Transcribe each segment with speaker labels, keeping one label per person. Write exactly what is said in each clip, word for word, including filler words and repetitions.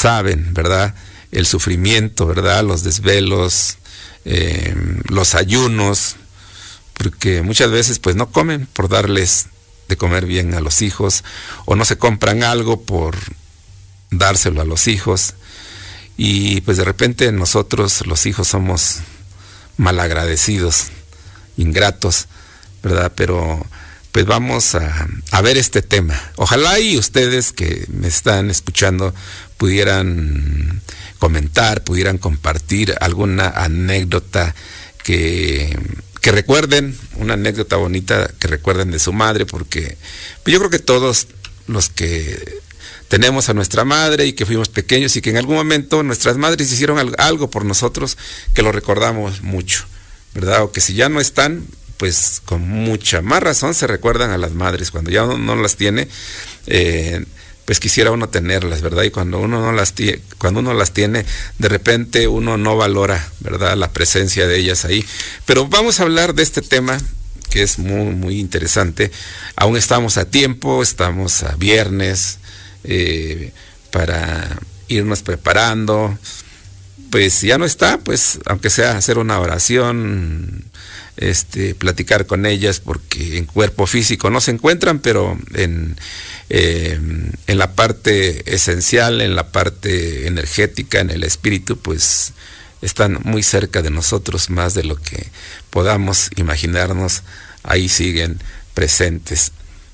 Speaker 1: saben, ¿verdad? El sufrimiento, ¿verdad? Los desvelos, eh, los ayunos, porque muchas veces pues no comen por darles de comer bien a los hijos, o no se compran algo por dárselo a los hijos, y pues de repente nosotros los hijos somos malagradecidos, ingratos, ¿verdad? Pero pues vamos a, a ver este tema. Ojalá y ustedes que me están escuchando pudieran comentar, pudieran compartir alguna anécdota que, que recuerden, una anécdota bonita que recuerden de su madre, porque pues yo creo que todos los que tenemos a nuestra madre y que fuimos pequeños y que en algún momento nuestras madres hicieron algo por nosotros que lo recordamos mucho, ¿verdad? O que si ya no están, pues con mucha más razón se recuerdan a las madres. Cuando ya uno no las tiene, eh, pues quisiera uno tenerlas, ¿verdad? Y cuando uno no las tiene, cuando uno las tiene, de repente uno no valora, ¿verdad?, la presencia de ellas ahí. Pero vamos a hablar de este tema que es muy, muy interesante. Aún estamos a tiempo, estamos a viernes, eh, para irnos preparando. Pues si ya no está, pues aunque sea hacer una oración, este, platicar con ellas, porque en cuerpo físico no se encuentran, pero en, eh, en la parte esencial, en la parte energética, en el espíritu, pues están muy cerca de nosotros, más de lo que podamos imaginarnos. Ahí siguen presentes.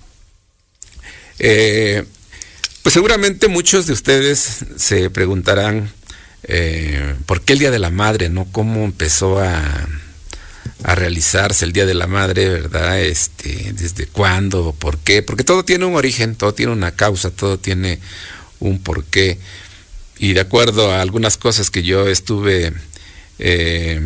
Speaker 1: Eh, pues seguramente muchos de ustedes se preguntarán, eh, ¿por qué el Día de la Madre, no? ¿Cómo empezó a a realizarse el Día de la Madre, ¿verdad? Este, ¿desde cuándo? ¿Por qué? Porque todo tiene un origen, todo tiene una causa, todo tiene un porqué. Y de acuerdo a algunas cosas que yo estuve eh,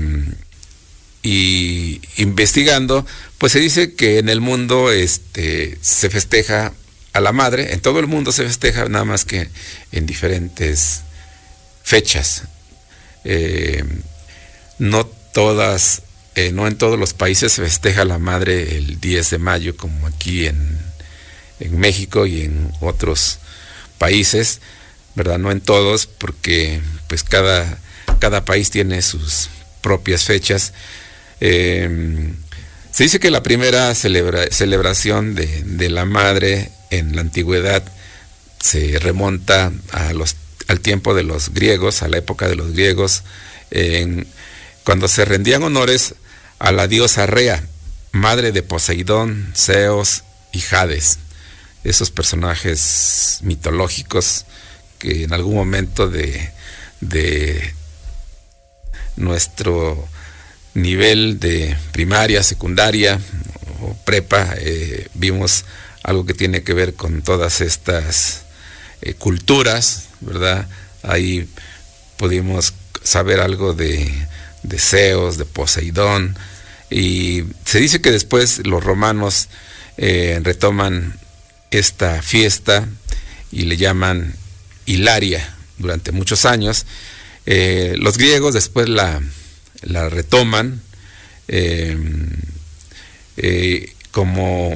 Speaker 1: y investigando, pues se dice que en el mundo este, se festeja a la madre, en todo el mundo se festeja, nada más que en diferentes fechas. Eh, no todas Eh, no en todos los países se festeja a la madre el diez de mayo, como aquí en, en México y en otros países, ¿verdad? No en todos, porque pues cada, cada país tiene sus propias fechas. Eh, se dice que la primera celebra, celebración de, de la madre en la antigüedad se remonta a los, al tiempo de los griegos, a la época de los griegos, en, cuando se rendían honores a la diosa Rea, madre de Poseidón, Zeus y Hades, esos personajes mitológicos que en algún momento de, de nuestro nivel de primaria, secundaria o prepa, eh, vimos algo que tiene que ver con todas estas eh, culturas, ¿verdad? Ahí pudimos saber algo de, de Zeus, de Poseidón. Y se dice que después los romanos eh, retoman esta fiesta y le llaman Hilaria durante muchos años. Eh, los griegos después la, la retoman eh, eh, como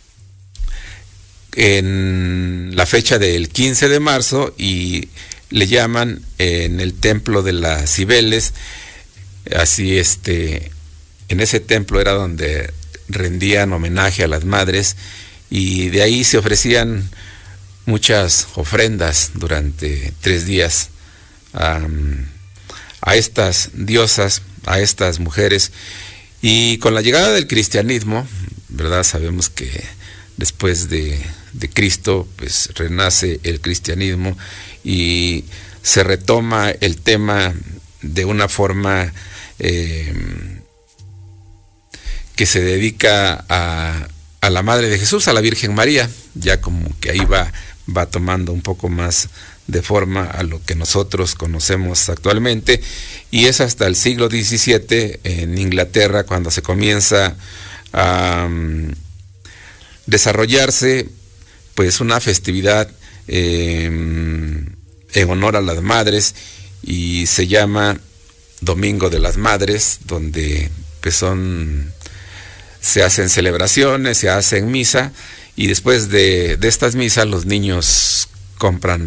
Speaker 1: en la fecha del quince de marzo y le llaman eh, en el templo de las Cibeles. Así este... En ese templo era donde rendían homenaje a las madres y de ahí se ofrecían muchas ofrendas durante tres días um, a estas diosas, a estas mujeres. Y con la llegada del cristianismo, ¿verdad? Sabemos que después de, de Cristo, pues renace el cristianismo y se retoma el tema de una forma eh, que se dedica a, a la Madre de Jesús, a la Virgen María, ya como que ahí va, va tomando un poco más de forma a lo que nosotros conocemos actualmente, y es hasta el siglo diecisiete en Inglaterra cuando se comienza a um, desarrollarse pues una festividad eh, en honor a las madres, y se llama Domingo de las Madres, donde pues son se hacen celebraciones, se hacen misa, y después de, de estas misas los niños compran